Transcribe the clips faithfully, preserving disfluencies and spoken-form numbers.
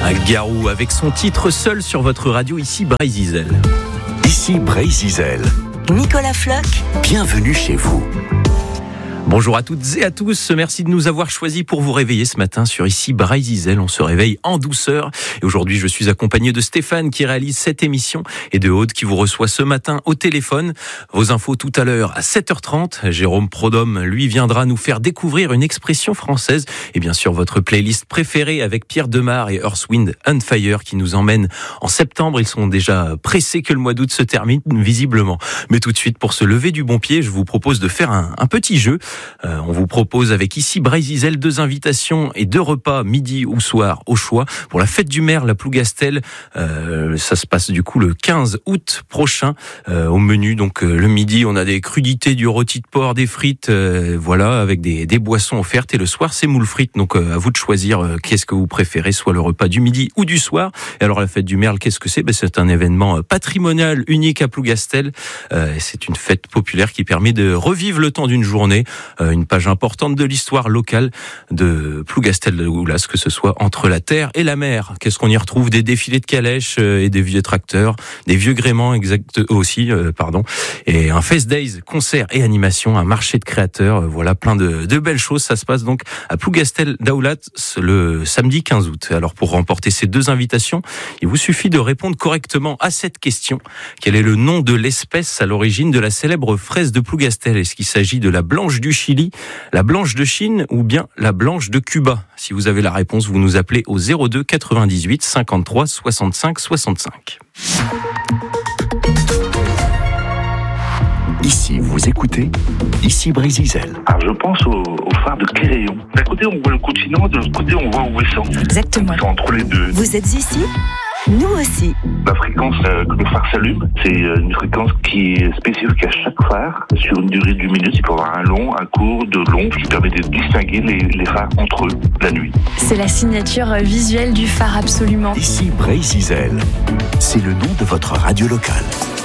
Un Garou avec son titre Seul sur votre radio, ici Bray-Zizel. Ici Bray-Zizel. Nicolas Floch. Bienvenue chez vous. Bonjour à toutes et à tous, merci de nous avoir choisis pour vous réveiller ce matin sur ici Bray-Zizel. On se réveille en douceur et aujourd'hui je suis accompagné de Stéphane qui réalise cette émission et de Aude qui vous reçoit ce matin au téléphone. Vos infos tout à l'heure à sept heures trente. Jérôme Prodhomme, lui, viendra nous faire découvrir une expression française et bien sûr votre playlist préférée avec Pierre Demar et Earth, Wind and Fire qui nous emmènent en septembre. Ils sont déjà pressés que le mois d'août se termine visiblement. Mais tout de suite, pour se lever du bon pied, je vous propose de faire un, un petit jeu. Euh, on vous propose avec ici Bray-Zizel deux invitations et deux repas midi ou soir au choix pour la fête du maire, la Plougastel. Euh, ça se passe du coup le quinze août prochain. Euh, au menu, donc euh, le midi, on a des crudités, du rôti de porc, des frites, euh, voilà, avec des, des boissons offertes. Et le soir, c'est moules frites. Donc euh, à vous de choisir euh, qu'est-ce que vous préférez, soit le repas du midi ou du soir. Et alors la fête du maire, qu'est-ce que c'est ? Ben, c'est un événement patrimonial unique à Plougastel. Euh, c'est une fête populaire qui permet de revivre le temps d'une journée. Euh, une page importante de l'histoire locale de Plougastel de Goulas, que ce soit entre la terre et la mer. Qu'est-ce qu'on y retrouve ? Des défilés de calèches et des vieux tracteurs, des vieux gréements exact aussi, euh, pardon, et un Fest Days, concert et animation, un marché de créateurs, euh, voilà, plein de, de belles choses. Ça se passe donc à Plougastel d'Aoulat le samedi quinze août. Alors pour remporter ces deux invitations, il vous suffit de répondre correctement à cette question. Quel est le nom de l'espèce à l'origine de la célèbre fraise de Plougastel ? Est-ce qu'il s'agit de la blanche du Chili, la blanche de Chine ou bien la blanche de Cuba? Si vous avez la réponse, vous nous appelez au zéro deux quatre-vingt-dix-huit cinquante-trois soixante-cinq soixante-cinq. Ici, vous écoutez Ici Bray-Zizel. Alors je pense au, au phare de Cléréon. D'un côté on voit le continent, de l'autre côté on voit Ouessant. Exactement. C'est entre les deux. Vous êtes ici ? Nous aussi. La fréquence euh, que le phare s'allume, c'est euh, une fréquence qui est spécifique à chaque phare sur une durée d'une minute. Il peut y avoir un long, un court, de long, qui permet de distinguer les, les phares entre eux la nuit. C'est la signature visuelle du phare, absolument. Ici Bray-Zizel. C'est le nom de votre radio locale.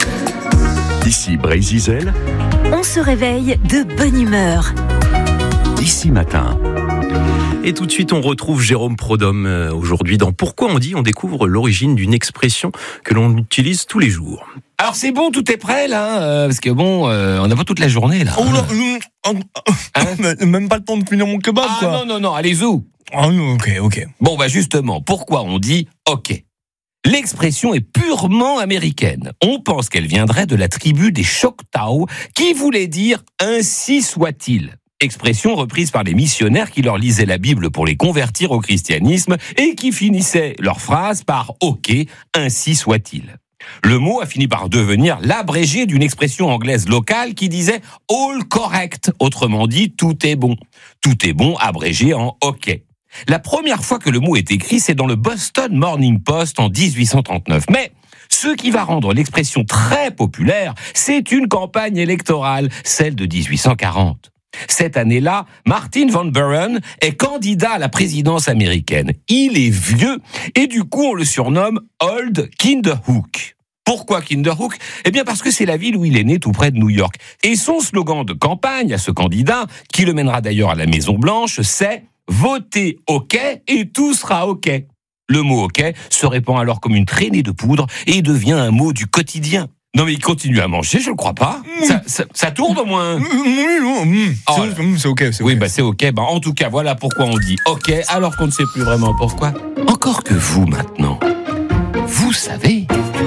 Ici Bray-Zizel. On se réveille de bonne humeur. Ici matin. Et tout de suite, on retrouve Jérôme Prodhomme euh, aujourd'hui dans Pourquoi on dit, on découvre l'origine d'une expression que l'on utilise tous les jours. Alors c'est bon, tout est prêt là, euh, parce que bon, euh, on n'a pas toute la journée là. Oh là, hein hein même pas le temps de finir mon kebab ah, quoi. non non non, allez où Ah ok ok. Bon bah justement, pourquoi on dit ok ? L'expression est purement américaine. On pense qu'elle viendrait de la tribu des Choctaw, qui voulait dire ainsi soit-il. Expression reprise par les missionnaires qui leur lisaient la Bible pour les convertir au christianisme et qui finissaient leur phrase par « Ok, ainsi soit-il ». Le mot a fini par devenir l'abrégé d'une expression anglaise locale qui disait « all correct », autrement dit « tout est bon ». Tout est bon abrégé en « ok ». La première fois que le mot est écrit, c'est dans le Boston Morning Post en dix-huit cent trente-neuf. Mais ce qui va rendre l'expression très populaire, c'est une campagne électorale, celle de dix-huit cent quarante. Cette année-là, Martin Van Buren est candidat à la présidence américaine. Il est vieux et du coup on le surnomme Old Kinderhook. Pourquoi Kinderhook ? Eh bien parce que c'est la ville où il est né tout près de New York. Et son slogan de campagne à ce candidat, qui le mènera d'ailleurs à la Maison Blanche, c'est « Votez OK et tout sera OK ». Le mot « OK » se répand alors comme une traînée de poudre et devient un mot du quotidien. Non mais il continue à manger, je le crois pas. Mmh. Ça, ça, ça tourne au moins. Mmh, mmh, mmh. Oh, c'est, c'est ok, c'est ok. Oui, bah c'est ok. Bah en tout cas, voilà pourquoi on dit ok, alors qu'on ne sait plus vraiment pourquoi. Encore que vous maintenant, vous savez.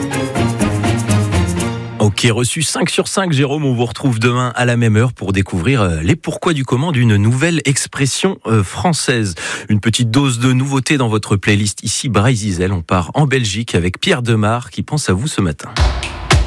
Ok, reçu cinq sur cinq, Jérôme, on vous retrouve demain à la même heure pour découvrir les pourquoi du comment d'une nouvelle expression française. Une petite dose de nouveauté dans votre playlist ici Bray-Zizel. On part en Belgique avec Pierre Demar qui pense à vous ce matin.